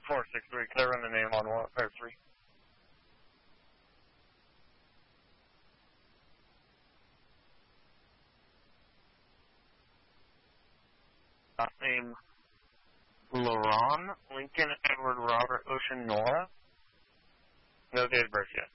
463, can I run the name on what? Or 3? Last name, Laron, Lincoln, Edward, Robert, Ocean, Nora. No date of birth yet.